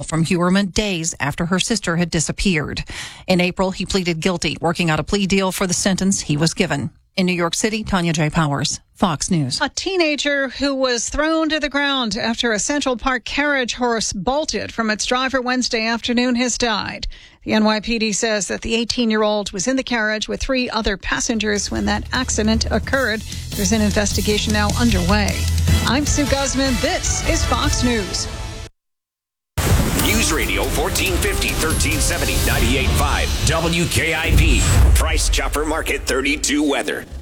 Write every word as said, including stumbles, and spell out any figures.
from Heuermann days after her sister had disappeared. In April, he pleaded guilty, working out a plea deal for the sentence he was given. In New York City, Tanya J. Powers, Fox News. A teenager who was thrown to the ground after a Central Park carriage horse bolted from its driver Wednesday afternoon has died. The N Y P D says that the eighteen-year-old was in the carriage with three other passengers when that accident occurred. There's an investigation now underway. I'm Sue Guzman. This is Fox News. News Radio fourteen fifty, thirteen seventy, ninety-eight point five, W K I P. Price Chopper Market thirty-two weather.